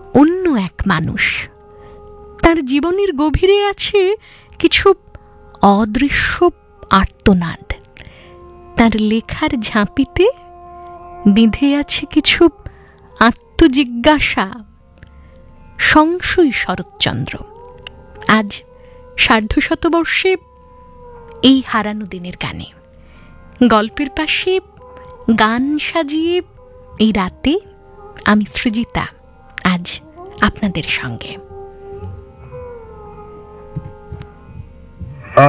অন্য এক মানুষ। তার জীবনের গভীরে আছে কিছু অদৃশ্য আর্তনাদ। তার লেখার ঝাঁপিতে বিঁধে আছে কিছু আত্মজিজ্ঞাসা। সংশয় শরৎচন্দ্র আজ ১৫০ বর্ষে এই হারানো দিনের গানে। গল্পের পাশে গান সাজিয়ে এই রাতে আমি সৃজিতা আজ আপনাদের সঙ্গে।